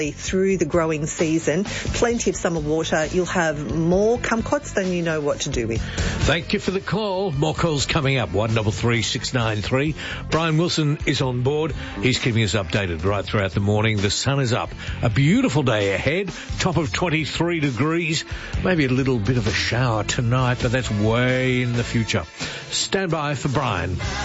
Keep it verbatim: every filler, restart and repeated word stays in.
through the growing season. Plenty of summer water. You'll have more kumquats than you know what to do with. Thank you for the call. More calls coming up. one three three six nine three. Brian Wilson is on board. He's keeping us updated right throughout the morning. The sun is up. A beautiful day ahead. Top of twenty-three degrees. Maybe a little bit of a shower tonight, but that's way in the future. Stand by for Brian.